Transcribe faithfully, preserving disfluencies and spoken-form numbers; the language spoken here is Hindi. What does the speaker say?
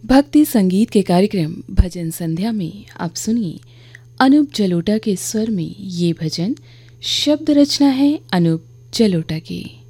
भक्ति संगीत के कार्यक्रम भजन संध्या में आप सुनिए अनूप जलोटा के स्वर में ये भजन। शब्द रचना है अनूप जलोटा की।